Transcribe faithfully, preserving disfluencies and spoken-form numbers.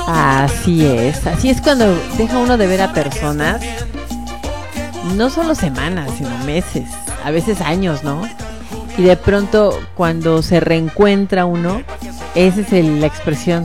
Así es, así es cuando deja uno de ver a personas, no solo semanas, sino meses, a veces años, ¿no? Y de pronto cuando se reencuentra uno, esa es el, la expresión,